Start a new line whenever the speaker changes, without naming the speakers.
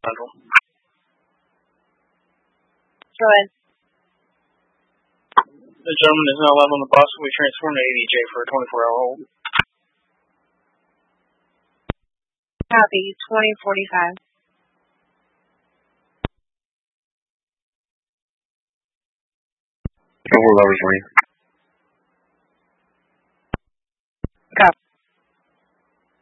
Central.
Go ahead.
The gentleman is now live on the bus. We transform to ADJ for a 24-hour hold.
Copy, 2045.
Hold over for you.
Copy.